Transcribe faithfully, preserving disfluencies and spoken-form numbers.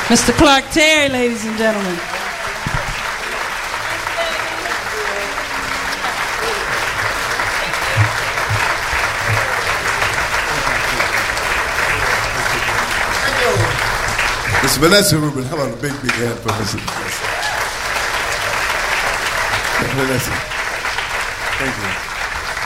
Mister Clark Terry, ladies and gentlemen. Miss Vanessa Rubin, how about a big, big hand for Miss Vanessa? Thank you.